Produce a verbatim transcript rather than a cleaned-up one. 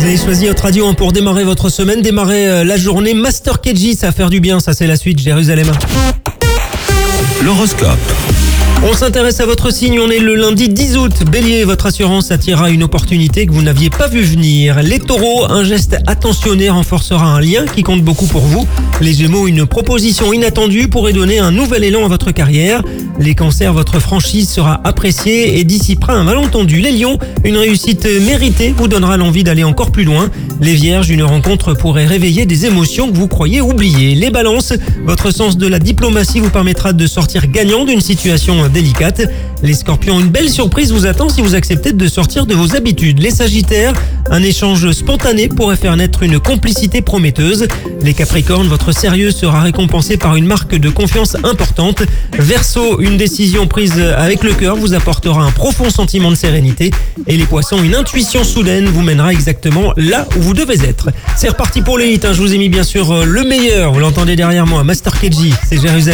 Allez, choisis votre radio hein, pour démarrer votre semaine, démarrer euh, la journée. Master K G, ça va faire du bien, ça c'est la suite, Jérusalem. L'horoscope. On s'intéresse à votre signe, on est le lundi dix août. Bélier, votre assurance attirera une opportunité que vous n'aviez pas vu venir. Les taureaux, un geste attentionné renforcera un lien qui compte beaucoup pour vous. Les gémeaux, une proposition inattendue pourrait donner un nouvel élan à votre carrière. Les cancers, votre franchise sera appréciée et dissipera un malentendu. Les lions, une réussite méritée vous donnera l'envie d'aller encore plus loin. Les vierges, une rencontre pourrait réveiller des émotions que vous croyez oubliées. Les balances, votre sens de la diplomatie vous permettra de sortir gagnant d'une situation délicate. Les scorpions, une belle surprise vous attend si vous acceptez de sortir de vos habitudes. Les sagittaires, un échange spontané pourrait faire naître une complicité prometteuse. Les capricornes, votre sérieux sera récompensé par une marque de confiance importante. Verseau, une décision prise avec le cœur vous apportera un profond sentiment de sérénité. Et les poissons, une intuition soudaine vous mènera exactement là où vous devez être. C'est reparti pour l'élite, hein. Je vous ai mis bien sûr le meilleur, vous l'entendez derrière moi, Master K G, c'est Jérusalem.